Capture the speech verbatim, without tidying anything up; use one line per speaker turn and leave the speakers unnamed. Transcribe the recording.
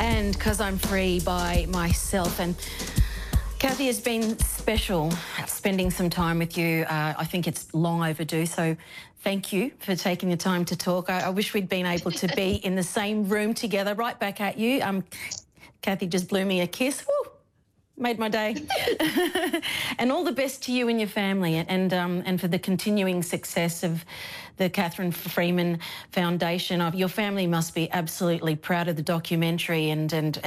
and because I'm free by myself. And Kathy, has been special spending some time with you. Uh, I think it's long overdue, so thank you for taking the time to talk. I, I wish we'd been able to be in the same room together. Right back at you. Um, Kathy just blew me a kiss. Woo! Made my day. And all the best to you and your family, and um, and for the continuing success of the Catherine Freeman Foundation. Your family must be absolutely proud of the documentary, and and